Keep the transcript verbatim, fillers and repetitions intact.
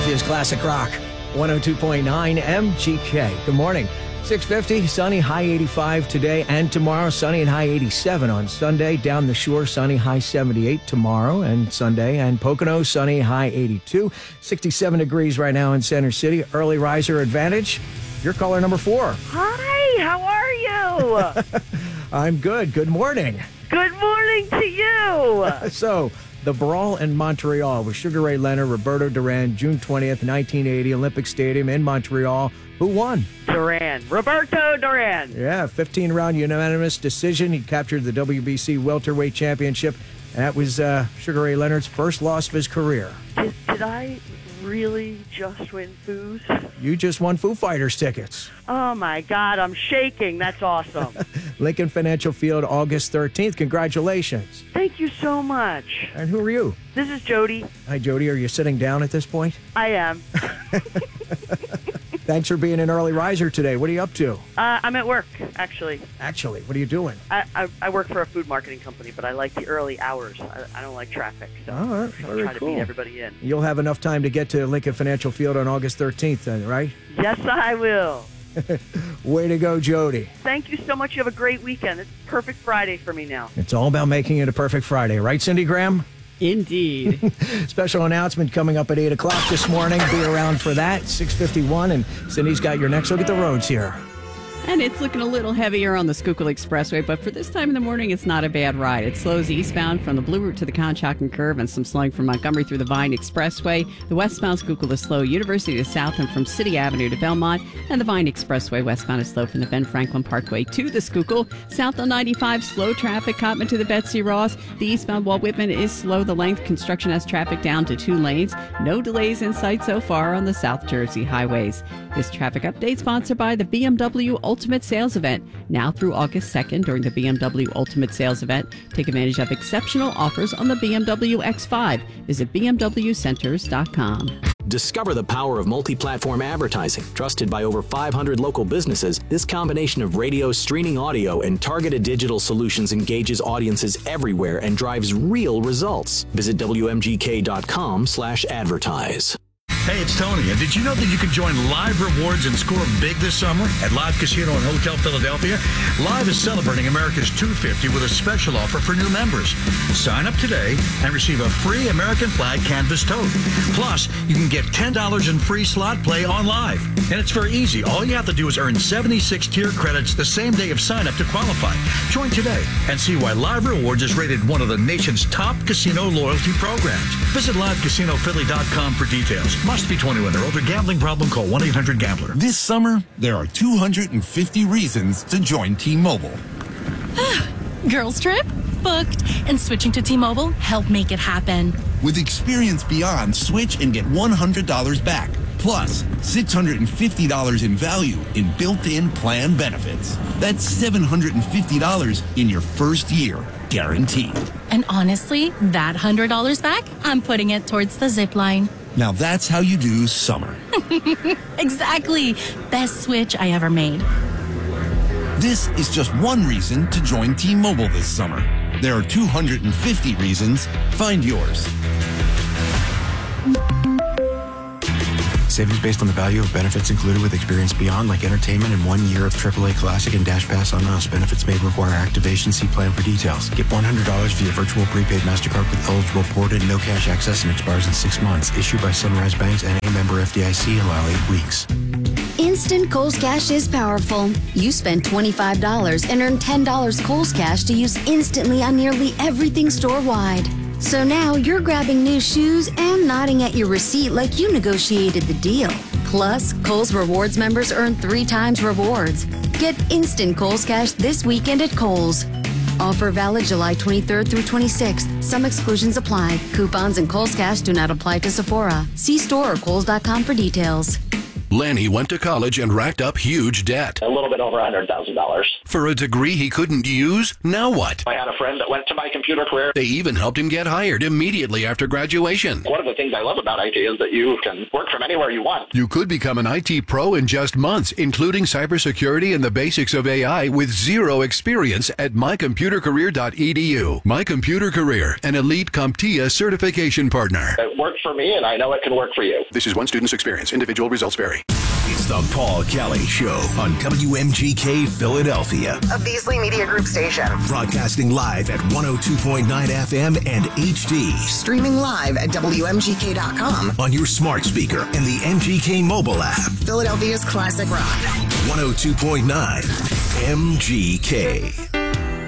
Philadelphia's classic rock. one oh two point nine M G K. Good morning. six fifty, sunny, high eighty-five today and tomorrow. Sunny and high eighty-seven on Sunday. Down the shore, sunny, high seventy-eight tomorrow and Sunday. And Pocono, sunny, high eighty-two. sixty-seven degrees right now in Center City. Early riser advantage. Your caller number four. Hi, how are you? I'm good. Good morning. Good morning to you. So, the brawl in Montreal with Sugar Ray Leonard, Roberto Duran, June twentieth, nineteen eighty, Olympic Stadium in Montreal. Who won? Duran. Roberto Duran. Yeah, fifteen-round unanimous decision. He captured the W B C welterweight championship. That was uh, Sugar Ray Leonard's first loss of his career. Did, did I really just win food? You just won Foo Fighters tickets. Oh, my God, I'm shaking. That's awesome. Lincoln Financial Field, August thirteenth. Congratulations. Thank you so much. And who are you? This is Jody. Hi, Jody. Are you sitting down at this point? I am. Thanks for being an early riser today. What are you up to? Uh, I'm at work, actually. Actually, what are you doing? I, I, I work for a food marketing company, but I like the early hours. I, I don't like traffic, so All right, so very I try cool. to beat everybody in. You'll have enough time to get to Lincoln Financial Field on August thirteenth, then, right? Yes, I will. Way to go, Jody. Thank you so much. You have a great weekend. It's perfect Friday for me now. It's all about making it a perfect Friday, right, Cindy Graham? Indeed. Special announcement coming up at eight o'clock this morning. Be around for that, six fifty-one, and Cindy's got your next look at the roads here. And it's looking a little heavier on the Schuylkill Expressway, but for this time in the morning, it's not a bad ride. It slows eastbound from the Blue Route to the Conshohocken Curve and some slowing from Montgomery through the Vine Expressway. The westbound Schuylkill is slow, University to South and from City Avenue to Belmont. And the Vine Expressway westbound is slow from the Ben Franklin Parkway to the Schuylkill. South on ninety-five, slow traffic, Cotman to the Betsy Ross. The eastbound Walt Whitman is slow. The length construction has traffic down to two lanes. No delays in sight so far on the South Jersey highways. This traffic update sponsored by the B M W Ultimate Sales Event. Now through August second during the B M W Ultimate Sales Event. Take advantage of exceptional offers on the B M W X five. Visit b m w centers dot com. Discover the power of multi-platform advertising. Trusted by over five hundred local businesses, this combination of radio, streaming audio, and targeted digital solutions engages audiences everywhere and drives real results. Visit w m g k dot com slash advertise. Hey, it's Tony, and did you know that you can join Live Rewards and score big this summer at Live Casino and Hotel Philadelphia? Live is celebrating America's two fifty with a special offer for new members. Sign up today and receive a free American flag canvas tote. Plus, you can get ten dollars in free slot play on Live. And it's very easy. All you have to do is earn seventy-six tier credits the same day of sign up to qualify. Join today and see why Live Rewards is rated one of the nation's top casino loyalty programs. Visit live casino philly dot com for details. Must be twenty-one or older. Gambling problem? Call one eight hundred gambler. This summer, there are two hundred fifty reasons to join T-Mobile. Girls trip? Booked. And switching to T-Mobile helped make it happen. With Experience Beyond, switch and get one hundred dollars back. Plus, six hundred fifty dollars in value in built-in plan benefits. That's seven hundred fifty dollars in your first year, guaranteed. And honestly, that one hundred dollars back, I'm putting it towards the zip line. Now that's how you do summer. Exactly. Best switch I ever made. This is just one reason to join T-Mobile this summer. There are two hundred fifty reasons. Find yours. Savings based on the value of benefits included with Experience Beyond, like entertainment and one year of triple A Classic and Dash Pass on us. Benefits may require activation. See plan for details. Get one hundred dollars via virtual prepaid MasterCard with eligible ported no cash access and expires in six months. Issued by Sunrise Banks and a member F D I C. Allow eight weeks. Instant Kohl's Cash is powerful. You spend twenty-five dollars and earn ten dollars Kohl's Cash to use instantly on nearly everything store-wide. So now you're grabbing new shoes and nodding at your receipt like you negotiated the deal. Plus, Kohl's Rewards members earn three times rewards. Get instant Kohl's Cash this weekend at Kohl's. Offer valid July twenty-third through twenty-sixth. Some exclusions apply. Coupons and Kohl's Cash do not apply to Sephora. See store or kohls dot com for details. Lanny went to college and racked up huge debt. A little bit over one hundred thousand dollars. For a degree he couldn't use? Now what? I had a friend that went to My Computer Career. They even helped him get hired immediately after graduation. One of the things I love about I T is that you can work from anywhere you want. You could become an I T pro in just months, including cybersecurity and the basics of A I with zero experience at my computer career dot e d u. My Computer Career, an elite CompTIA certification partner. It worked for me, and I know it can work for you. This is one student's experience. Individual results vary. It's the Paul Kelly Show on W M G K Philadelphia, a Beasley Media Group station. Broadcasting live at one oh two point nine F M and H D. Streaming live at W M G K dot com. On your smart speaker and the M G K mobile app. Philadelphia's classic rock. one oh two point nine M G K.